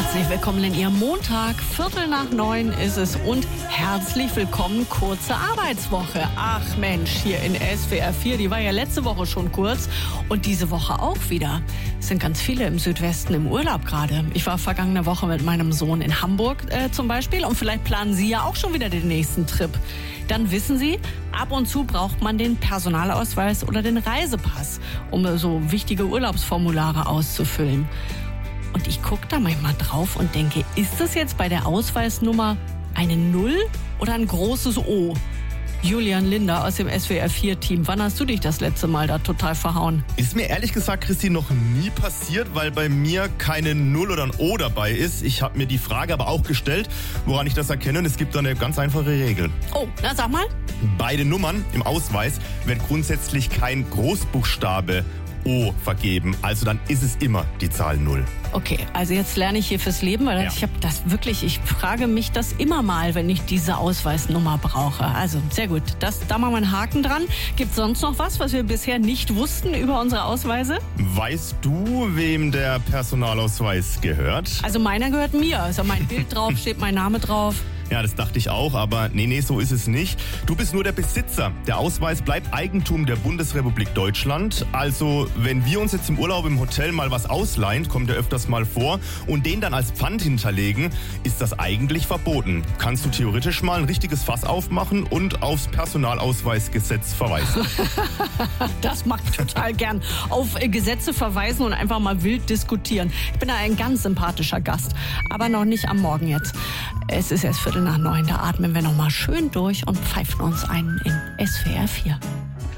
Herzlich willkommen in Ihrem Montag. 8:45 ist es und herzlich willkommen, kurze Arbeitswoche. Ach Mensch, hier in SWR 4, die war ja letzte Woche schon kurz und diese Woche auch wieder. Es sind ganz viele im Südwesten im Urlaub gerade. Ich war vergangene Woche mit meinem Sohn in Hamburg zum Beispiel und vielleicht planen Sie ja auch schon wieder den nächsten Trip. Dann wissen Sie, ab und zu braucht man den Personalausweis oder den Reisepass, um so wichtige Urlaubsformulare auszufüllen. Und ich gucke da manchmal drauf und denke, ist das jetzt bei der Ausweisnummer eine 0 oder ein großes O? Julian Linder aus dem SWR4-Team, wann hast du dich das letzte Mal da total verhauen? Ist mir ehrlich gesagt, Christine, noch nie passiert, weil bei mir keine 0 oder ein O dabei ist. Ich habe mir die Frage aber auch gestellt, woran ich das erkenne. Und es gibt da eine ganz einfache Regel. Oh, na sag mal. Bei den Nummern im Ausweis wird grundsätzlich kein Großbuchstabe O vergeben. Also dann ist es immer die Zahl 0. Okay, also jetzt lerne ich hier fürs Leben, weil ich frage mich das immer mal, wenn ich diese Ausweisnummer brauche. Also sehr gut, da machen wir einen Haken dran. Gibt es sonst noch was wir bisher nicht wussten über unsere Ausweise? Weißt du, wem der Personalausweis gehört? Also meiner gehört mir. Ist ja mein Bild drauf, steht mein Name drauf. Ja, das dachte ich auch, aber nee, so ist es nicht. Du bist nur der Besitzer. Der Ausweis bleibt Eigentum der Bundesrepublik Deutschland. Also, wenn wir uns jetzt im Urlaub im Hotel mal was ausleihen, kommt ja öfters mal vor, und den dann als Pfand hinterlegen, ist das eigentlich verboten. Kannst du theoretisch mal ein richtiges Fass aufmachen und aufs Personalausweisgesetz verweisen. Das mache ich total gern. Auf Gesetze verweisen und einfach mal wild diskutieren. Ich bin da ein ganz sympathischer Gast, aber noch nicht am Morgen jetzt. Es ist erst 8:45, da atmen wir noch mal schön durch und pfeifen uns ein in SWR 4.